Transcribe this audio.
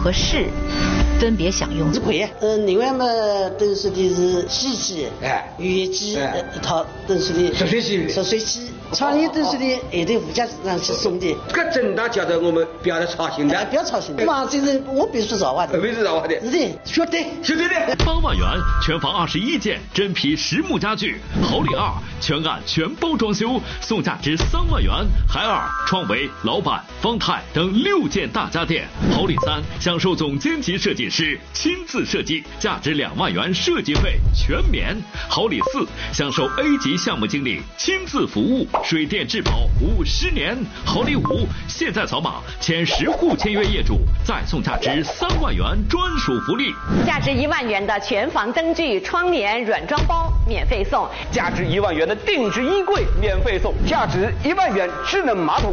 和市分别享用。 可以。另外嘛，邓氏的是西鸡、原鸡一套，邓氏的熟水鸡。创业邓氏的也对物价上去送的。 这真的叫做我们不要操心的， 不要操心。嘛，这是我必须绕话的， 必须绕话的。 是的，绝对的。 8万元全房21件真皮实木家具，好礼2全案全包装修，送价值3万元；海尔、创维、老板、方太等6件大家电。好礼3享受总监级设计师亲自设计，价值2万元设计费全免。好礼4享受 A 级项目经理亲自服务，水电质保50年。好礼5现在扫码签10户签约业主，再送价值3万元专属福利， 价值1万元的全房灯具、窗帘、软装包免费送， 价值1万元的定制衣柜免费送，价值1万元智能马桶。